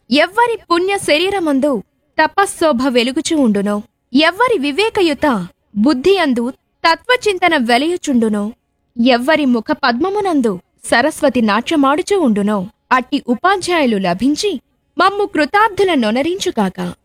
ఎవ్వరి పుణ్య శరీరమందు తపశ్శోభ వెలుగుచూ ఉండునో, ఎవ్వరి వివేకయుత బుద్ధియందు తత్వచింతన వెలయుచుండునో, ఎవ్వరి ముఖ పద్మమునందు సరస్వతి నాట్యమాడుచూ ఉండునో, అట్టి ఉపాధ్యాయులు లభించి మమ్ము కృతార్థుల నొనరించుగాక.